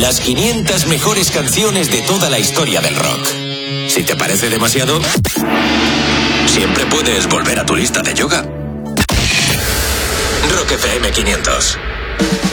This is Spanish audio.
las 500 mejores canciones de toda la historia del rock. Si te parece demasiado, siempre puedes volver a tu lista de yoga. Rock FM 500.